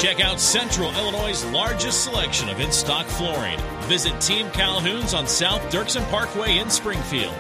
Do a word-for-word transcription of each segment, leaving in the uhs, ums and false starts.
Check out Central Illinois' largest selection of in-stock flooring. Visit Team Calhoun's on South Dirksen Parkway in Springfield.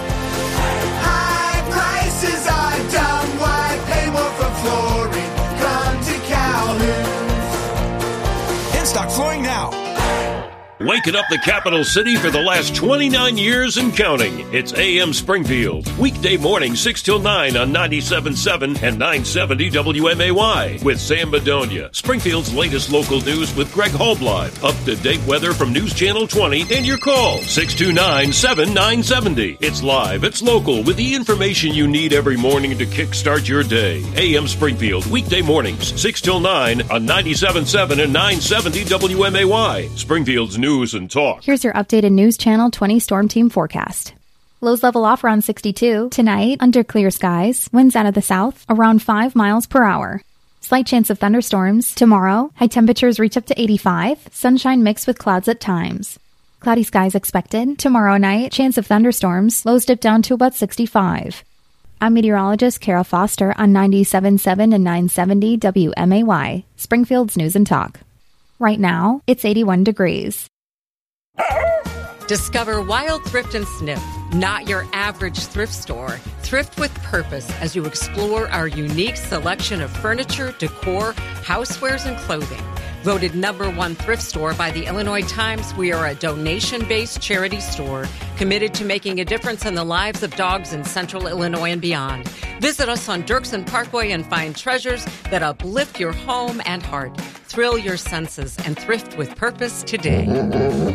High prices are dumb. Why pay more for flooring? Come to Calhoun's. In-stock flooring now. Waking up the capital city for the last twenty-nine years and counting. It's A M Springfield. Weekday morning, six till nine on ninety-seven point seven and nine seventy W M A Y with Sam Bedonia. Springfield's latest local news with Greg Holblive. Up-to-date weather from News Channel twenty and your call, six two nine, seven nine seven zero. It's live, it's local, with the information you need every morning to kickstart your day. A M Springfield, weekday mornings, six till nine on ninety-seven point seven and nine seventy W M A Y. Springfield's news and talk. Here's your updated News Channel twenty Storm Team forecast. Lows level off around sixty-two. Tonight, under clear skies. Winds out of the south, around five miles per hour. Slight chance of thunderstorms. Tomorrow, high temperatures reach up to eighty-five. Sunshine mixed with clouds at times. Cloudy skies expected. Tomorrow night, chance of thunderstorms. Lows dip down to about sixty-five. I'm meteorologist Kara Foster on ninety-seven point seven and nine seventy W M A Y. Springfield's News and Talk. Right now, it's eighty-one degrees. Discover Wild Thrift and Sniff, not your average thrift store. Thrift with purpose as you explore our unique selection of furniture, decor, housewares, and clothing. Voted number one thrift store by the Illinois Times, we are a donation-based charity store committed to making a difference in the lives of dogs in central Illinois and beyond. Visit us on Dirksen Parkway and find treasures that uplift your home and heart. Thrill your senses and thrift with purpose today.